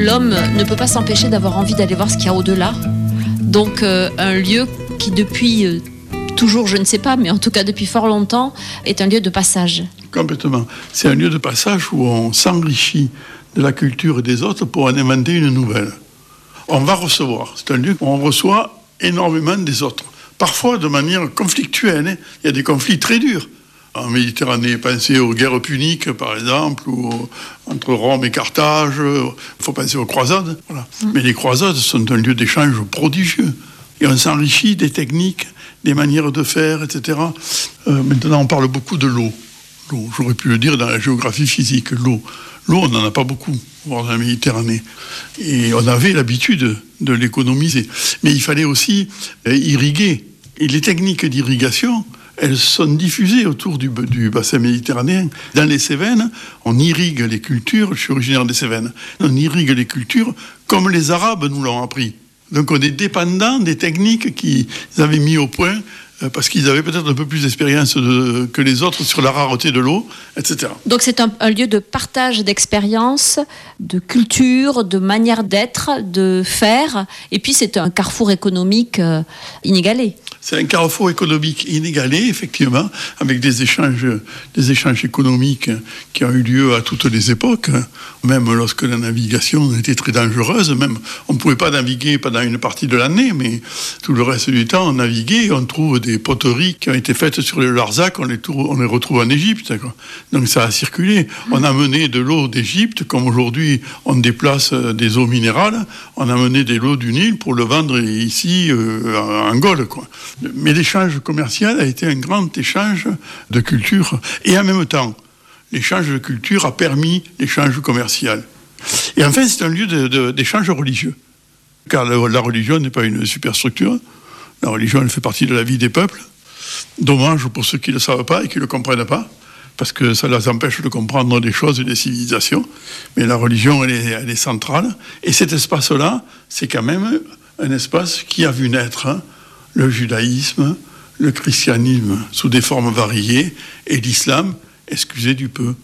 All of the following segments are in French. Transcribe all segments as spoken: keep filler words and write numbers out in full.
l'homme ne peut pas s'empêcher d'avoir envie d'aller voir ce qu'il y a au-delà. Donc euh, un lieu qui depuis euh, toujours, je ne sais pas, mais en tout cas depuis fort longtemps, est un lieu de passage. Complètement. C'est un lieu de passage où on s'enrichit de la culture des autres pour en inventer une nouvelle. On va recevoir. C'est un lieu où on reçoit énormément des autres. Parfois de manière conflictuelle. Hein. Il y a des conflits très durs. En Méditerranée, pensez aux guerres puniques, par exemple, ou entre Rome et Carthage. Il faut penser aux croisades. Voilà. Mmh. Mais les croisades sont un lieu d'échange prodigieux. Et on s'enrichit des techniques, des manières de faire, et cetera. Euh, maintenant, on parle beaucoup de l'eau. L'eau. J'aurais pu le dire dans la géographie physique, l'eau. L'eau, on n'en a pas beaucoup, voire dans la Méditerranée. Et on avait l'habitude de l'économiser. Mais il fallait aussi euh, irriguer. Et les techniques d'irrigation, elles sont diffusées autour du, du bassin méditerranéen. Dans les Cévennes, on irrigue les cultures, je suis originaire des Cévennes, on irrigue les cultures comme les Arabes nous l'ont appris. Donc on est dépendant des techniques qu'ils avaient mis au point, euh, parce qu'ils avaient peut-être un peu plus d'expérience de, que les autres sur la rareté de l'eau, et cetera. Donc c'est un, un lieu de partage d'expériences, de culture, de manière d'être, de faire, et puis c'est un carrefour économique euh, inégalé. C'est un carrefour économique inégalé, effectivement, avec des échanges, des échanges économiques qui ont eu lieu à toutes les époques, même lorsque la navigation était très dangereuse. Même, on ne pouvait pas naviguer pendant une partie de l'année, mais tout le reste du temps, on naviguait. On trouve des poteries qui ont été faites sur le Larzac, on les, trouve, on les retrouve en Égypte. Quoi. Donc ça a circulé. On a mené de l'eau d'Égypte, comme aujourd'hui on déplace des eaux minérales, on a mené de l'eau du Nil pour le vendre ici euh, en Gaule, quoi. Mais l'échange commercial a été un grand échange de culture. Et en même temps, l'échange de culture a permis l'échange commercial. Et enfin, c'est un lieu de, de, d'échange religieux. Car la, la religion n'est pas une superstructure. La religion, elle fait partie de la vie des peuples. Dommage pour ceux qui ne le savent pas et qui ne le comprennent pas, parce que ça les empêche de comprendre les choses et les civilisations. Mais la religion, elle est, elle est centrale. Et cet espace-là, c'est quand même un espace qui a vu naître hein, le judaïsme, le christianisme sous des formes variées, et l'islam, excusez du peu.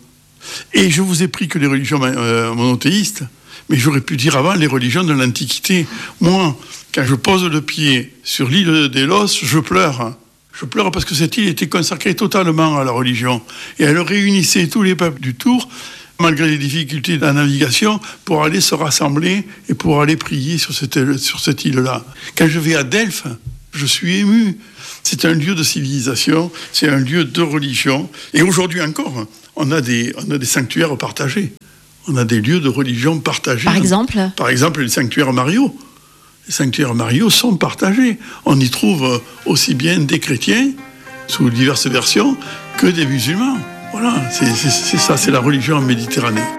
Et je vous ai pris que les religions euh, monothéistes, mais j'aurais pu dire avant les religions de l'Antiquité. Moi, quand je pose le pied sur l'île d'Élos, je pleure. Je pleure parce que cette île était consacrée totalement à la religion. Et elle réunissait tous les peuples du Tour, malgré les difficultés de la navigation, pour aller se rassembler et pour aller prier sur cette, sur cette île-là. Quand je vais à Delphes, je suis ému. C'est un lieu de civilisation, c'est un lieu de religion. Et aujourd'hui encore, on a des, on a des sanctuaires partagés. On a des lieux de religion partagés. Par exemple ? Par exemple, les sanctuaires Mario. Les sanctuaires Mario sont partagés. On y trouve aussi bien des chrétiens, sous diverses versions, que des musulmans. Voilà, c'est, c'est, c'est ça, c'est la religion en Méditerranée.